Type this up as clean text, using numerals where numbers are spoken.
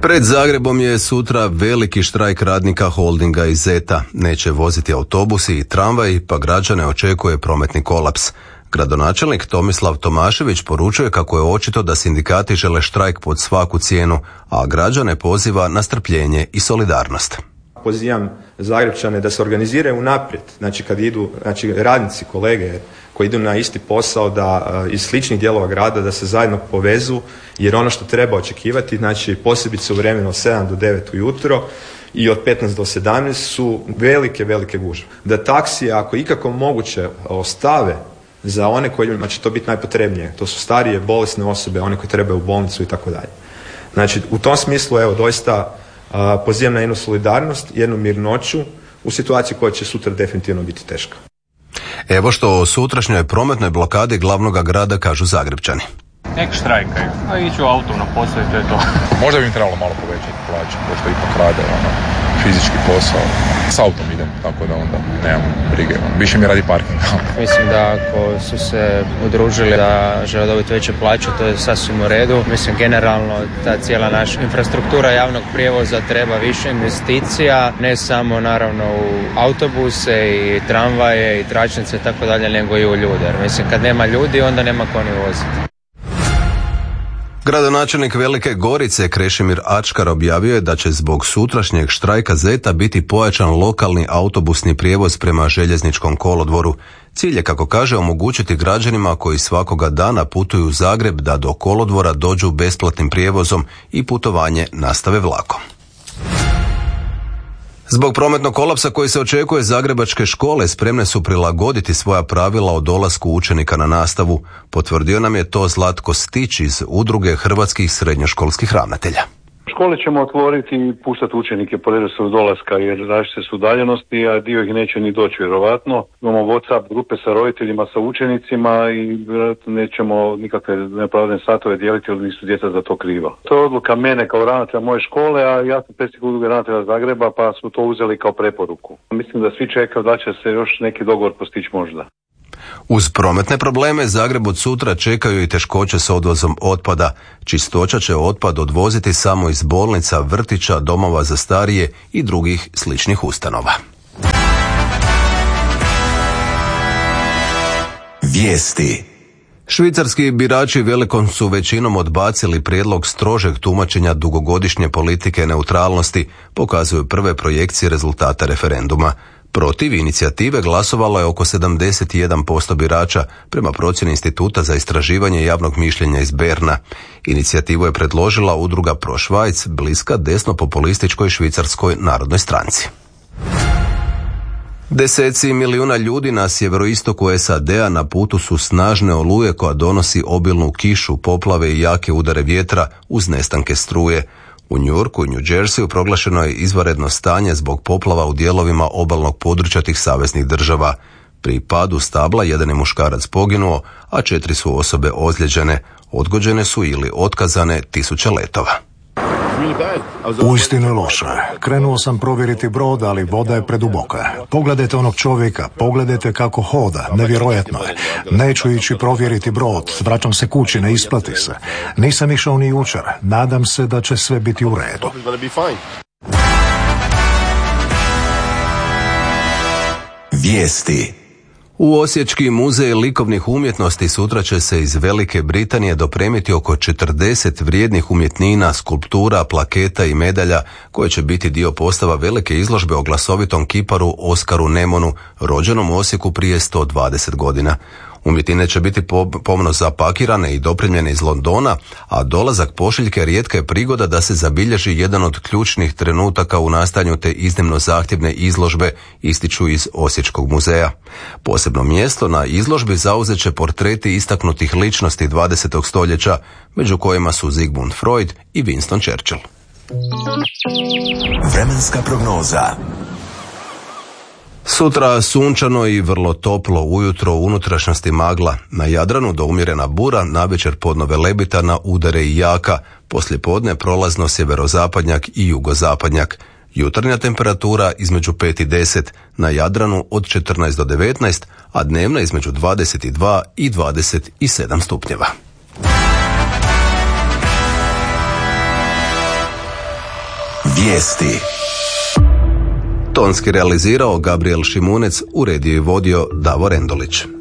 Pred Zagrebom je sutra veliki štrajk radnika Holdinga i Zeta. Neće voziti autobusi i tramvaji, pa građane očekuje prometni kolaps. Gradonačelnik Tomislav Tomašević poručuje kako je očito da sindikati žele štrajk pod svaku cijenu, a građane poziva na strpljenje i solidarnost. Pozivam Zagrepčane da se organiziraju unaprijed, kad idu, radnici, kolege koji idu na isti posao, da iz sličnih dijelova grada da se zajedno povezu, jer ono što treba očekivati, posebice u vremenu od 7 do 9 ujutro i od 15 do 17 su velike gužve. Da taksije, ako ikako moguće, ostave za one kojima će to biti najpotrebnije. To su starije, bolesne osobe, one koje trebaju u bolnicu i tako dalje. U tom smislu, doista pozivam na jednu solidarnost, jednu mirnoću u situaciji koja će sutra definitivno biti teška. Evo što o sutrašnjoj prometnoj blokadi glavnog grada kažu Zagrepčani. Nek štrajkaju, a iću autom na posao i to je to. Možda bi im trebalo malo povećati plaću, pošto ipak rade fizički posao. S autom idem, tako da onda nemam brige. Više mi radi parking. Mislim da ako su se udružili da žele dobiti veće plaće, to je sasvim u redu. Mislim, generalno ta cijela naša infrastruktura javnog prijevoza treba više investicija, ne samo naravno u autobuse i tramvaje i tračnice i tako dalje, nego i u ljude. Mislim, kad nema ljudi, onda nema ko ni voziti. Gradonačelnik Velike Gorice Krešimir Ačkar objavio je da će zbog sutrašnjeg štrajka Zeta biti pojačan lokalni autobusni prijevoz prema željezničkom kolodvoru. Cilj je, kako kaže, omogućiti građanima koji svakoga dana putuju u Zagreb da do kolodvora dođu besplatnim prijevozom i putovanje nastave vlakom. Zbog prometnog kolapsa koji se očekuje, zagrebačke škole spremne su prilagoditi svoja pravila o dolasku učenika na nastavu. Potvrdio nam je to Zlatko Stić iz Udruge hrvatskih srednjoškolskih ravnatelja. Škole ćemo otvoriti i puštati učenike po redoslijedu dolaska, jer različite su udaljenosti, a dio ih neće ni doći vjerovatno. Imamo WhatsApp grupe sa roditeljima, sa učenicima i nećemo nikakve neopravdane satove dijeliti, jer nisu djeca za to kriva. To je odluka mene kao ravnatelja moje škole, a ja sam predsjednik Udruge ravnatelja Zagreba, pa smo to uzeli kao preporuku. Mislim da svi čekaju da će se još neki dogovor postići možda. Uz prometne probleme, Zagreb od sutra čekaju i teškoće s odvozom otpada. Čistoća će otpad odvoziti samo iz bolnica, vrtića, domova za starije i drugih sličnih ustanova. Vijesti. Švicarski birači velikom su većinom odbacili prijedlog strožeg tumačenja dugogodišnje politike neutralnosti, pokazuju prve projekcije rezultata referenduma. Protiv inicijative glasovalo je oko 71% birača, prema procjeni Instituta za istraživanje javnog mišljenja iz Berna. Inicijativu je predložila udruga Pro Švajc, bliska desno-populističkoj švicarskoj narodnoj stranci. Deseci milijuna ljudi na sjeveroistoku SAD-a na putu su snažne oluje koja donosi obilnu kišu, poplave i jake udare vjetra uz nestanke struje. U New Yorku i New Jerseyu proglašeno je izvanredno stanje zbog poplava u dijelovima obalnog područja tih saveznih država. Pri padu stabla jedan je muškarac poginuo, a 4 su osobe ozlijeđene. Odgođene su ili otkazane tisuće letova. Uistinu je loše. Krenuo sam provjeriti brod, ali voda je preduboka. Pogledajte onog čovjeka, pogledajte kako hoda, nevjerojatno je. Neću ići provjeriti brod, vraćam se kući, ne isplati se. Nisam išao ni jučer, nadam se da će sve biti u redu. Vijesti. U Osječki muzej likovnih umjetnosti sutra će se iz Velike Britanije dopremiti oko 40 vrijednih umjetnina, skulptura, plaketa i medalja koje će biti dio postava velike izložbe o glasovitom kiparu Oskaru Nemonu, rođenom u Osijeku prije 120 godina. Umjetnine će biti pomno zapakirane i dopremljene iz Londona, a dolazak pošiljke rijetka je prigoda da se zabilježi jedan od ključnih trenutaka u nastanju te iznimno zahtjevne izložbe, ističu iz Osječkog muzeja. Posebno mjesto na izložbi zauzet će portreti istaknutih ličnosti 20. stoljeća, među kojima su Sigmund Freud i Winston Churchill. Vremenska prognoza. Sutra sunčano i vrlo toplo, ujutro u unutrašnjosti magla, na Jadranu do umjerena bura, navečer podnove lebita, na udare i jaka, poslijepodne prolazno sjeverozapadnjak i jugozapadnjak. Jutarnja temperatura između 5 i 10, na Jadranu od 14 do 19, a dnevna između 22 i 27 stupnjeva. Vijesti. Tonski realizirao Gabriel Šimunec, uredio i vodio Davor Endolić.